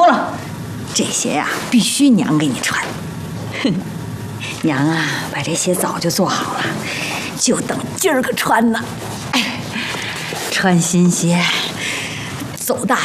说了，这鞋呀必须娘给你穿。哼，娘啊，把这鞋早就做好了，就等今儿个穿呢。哎，穿新鞋，走大